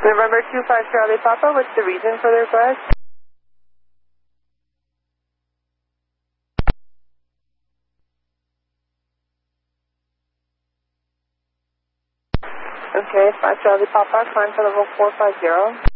November 25 Charlie Papa, what's the reason for the request? Okay, 5 Charlie Papa, climb to level 450.